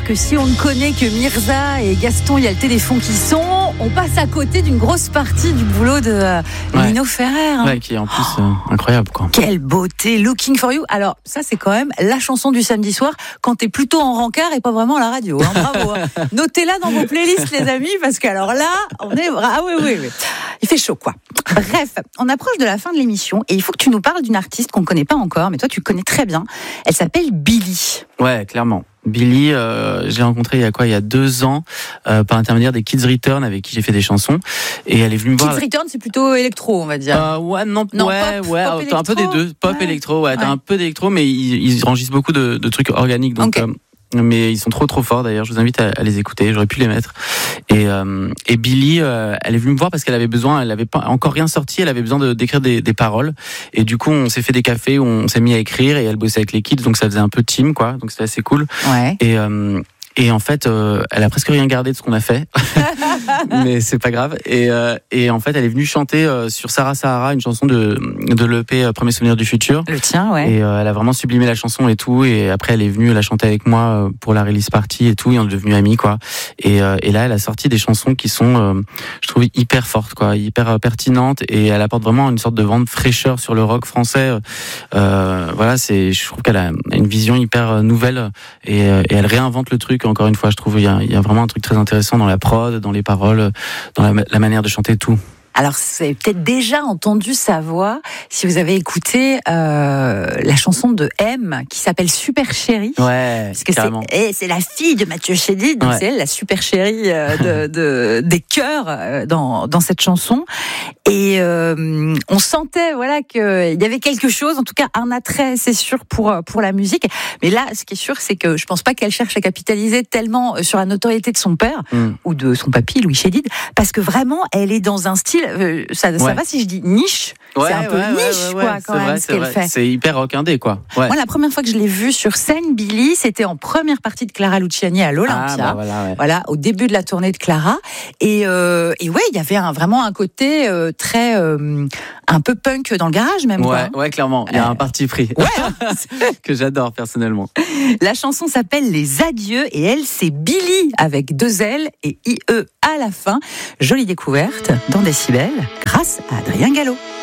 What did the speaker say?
que si on ne connaît que Mirza et Gaston, il y a le téléphone qui sonne, on passe à côté d'une grosse partie du boulot de Nino Ferrer. Ouais, qui est en plus incroyable, quoi. Quelle beauté, Looking for You. Alors, ça, c'est quand même la chanson du samedi soir quand t'es plutôt en rencard et pas vraiment à la radio. Hein. Bravo. Hein. Notez-la dans vos playlists, les amis, parce qu'alors là, on est... Ah oui. Il fait chaud, quoi. Bref, on approche de la fin de l'émission et il faut que tu nous parles d'une artiste qu'on ne connaît pas encore, mais toi, tu connais très bien. Elle s'appelle Billy. Ouais, clairement. Billy, je l'ai rencontrée il y a 2 ans, par intermédiaire des Kids Return avec qui j'ai fait des chansons. Et elle est venue me voir. Kids Return, c'est plutôt électro, on va dire. Pop, t'as un peu des deux. Pop, électro, t'as un peu d'électro, mais ils enregistrent beaucoup de trucs organiques. Donc, okay. Mais ils sont trop forts d'ailleurs, je vous invite à les écouter, j'aurais pu les mettre. Et Billy, elle est venue me voir parce qu'elle avait besoin, elle avait pas encore rien sorti, elle avait besoin d'écrire des paroles. Et du coup, on s'est fait des cafés où on s'est mis à écrire et elle bossait avec les kids, donc ça faisait un peu team, quoi. Donc c'était assez cool. Ouais. Et en fait, elle a presque rien gardé de ce qu'on a fait, mais c'est pas grave. Et en fait, elle est venue chanter sur Sarah Sahara, une chanson de l'EP Premier Souvenir du Futur. Le tien, ouais. Et elle a vraiment sublimé la chanson et tout. Et après, elle est venue la chanter avec moi pour la release party et tout. Et on est devenus amis, quoi. Et là, elle a sorti des chansons qui sont, je trouve, hyper fortes, quoi, hyper pertinentes. Et elle apporte vraiment une sorte de vent de fraîcheur sur le rock français. Voilà, je trouve qu'elle a une vision hyper nouvelle et elle réinvente le truc. Encore une fois, je trouve il y a vraiment un truc très intéressant dans la prod, dans les paroles, dans la manière de chanter, tout. Alors, vous avez peut-être déjà entendu sa voix si vous avez écouté la chanson de M qui s'appelle Super Chérie. Ouais, parce que carrément. c'est la fille de Mathieu Chédid, donc c'est elle la super chérie des chœurs dans cette chanson. Et on sentait qu'il y avait quelque chose, en tout cas un attrait, c'est sûr, pour la musique. Mais là, ce qui est sûr, c'est que je pense pas qu'elle cherche à capitaliser tellement sur la notoriété de son père ou de son papy, Louis Chédid, parce que vraiment, elle est dans un style, ça va si je dis niche, c'est un peu niche, quoi, quand même, ce qu'elle fait. C'est hyper rock indé, quoi. Ouais. Moi, la première fois que je l'ai vue sur scène, Billy, c'était en première partie de Clara Luciani à l'Olympia. Voilà, au début de la tournée de Clara. Et ouais, il y avait vraiment un côté très un peu punk dans le garage, même. Ouais, clairement. Il y a un parti pris. Que j'adore personnellement. La chanson s'appelle Les Adieux et elle, c'est Billy avec 2 L et IE à la fin. Jolie découverte dans Décibel grâce à Adrien Gallo.